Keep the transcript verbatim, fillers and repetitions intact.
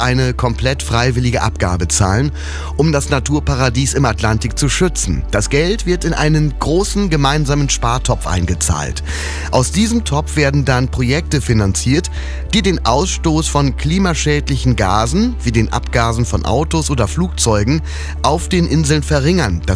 eine komplett freiwillige Abgabe zahlen, um das Naturparadies im Atlantik zu schützen. Das Geld wird in einen großen gemeinsamen Spartopf eingezahlt. Aus diesem Topf werden dann Projekte finanziert, die den Ausstoß von klimaschädlichen Gasen, wie den Abgasen von Autos oder Flugzeugen, auf den Inseln verringern.